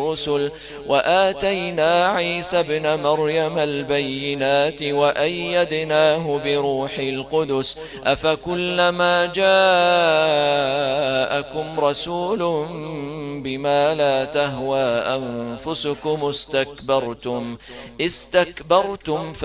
الرسل وآتينا عيسى ابن مريم البينات وأيدناه بروح القدس أفكلما جاءكم رسول بما لا تهوى أنفسكم استكبرتم